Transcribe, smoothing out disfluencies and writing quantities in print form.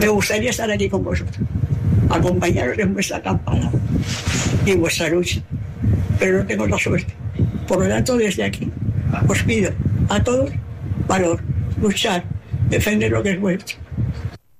Me gustaría estar aquí con vosotros, acompañaros en vuestra acampada y en vuestra lucha, pero no tengo la suerte. Por lo tanto, desde aquí os pido a todos valor, luchar, defender lo que es vuestro.